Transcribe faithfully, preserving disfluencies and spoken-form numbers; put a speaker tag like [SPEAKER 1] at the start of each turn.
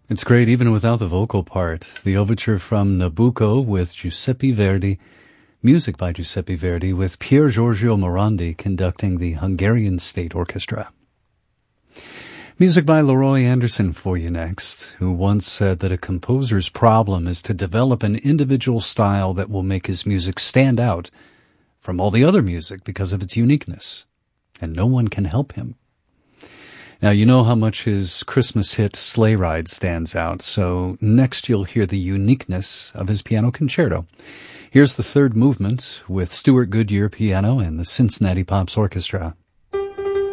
[SPEAKER 1] It's great even without the vocal part. The overture from Nabucco with Giuseppe Verdi, music by Giuseppe Verdi with Pier Giorgio Morandi conducting the Hungarian State Orchestra. Music by Leroy Anderson for you next, who once said that a composer's problem is to develop an individual style that will make his music stand out from all the other music because of its uniqueness, and no one can help him. Now, you know how much his Christmas hit Sleigh Ride stands out, so next you'll hear the uniqueness of his piano concerto. Here's the third movement with Stuart Goodyear piano and the Cincinnati Pops Orchestra.